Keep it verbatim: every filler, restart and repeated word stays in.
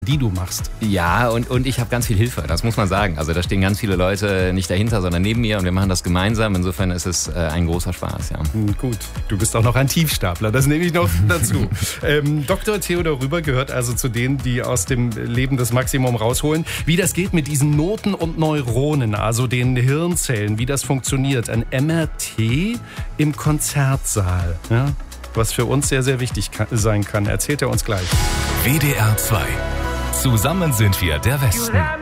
die du machst. Ja, und, und ich habe ganz viel Hilfe, das muss man sagen. Also da stehen ganz viele Leute nicht dahinter, sondern neben mir und wir machen das gemeinsam. Insofern ist es äh, ein großer Spaß, ja. Hm, gut, du bist auch noch ein Tiefstapler, das nehme ich noch dazu. ähm, Doktor Theodor Rüber gehört also zu denen, die aus dem Leben das Maximum rausholen. Wie das geht mit diesen Noten und Neuronen, also den Hirnzellen, wie das funktioniert. Ein M R T im Konzertsaal, ja? Was für uns sehr, sehr wichtig kann, sein kann, erzählt er uns gleich. W D R zwei. Zusammen sind wir der Westen.